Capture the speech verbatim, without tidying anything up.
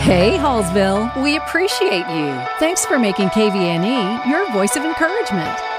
Hey, Hallsville. We appreciate you. Thanks for making K V N E your voice of encouragement.